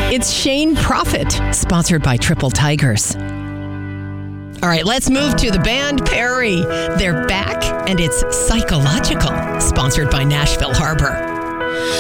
It's Shane Prophet, sponsored by Triple Tigers. All right, let's move to the band Perry. They're back, and it's Psychological, sponsored by Nashville Harbor.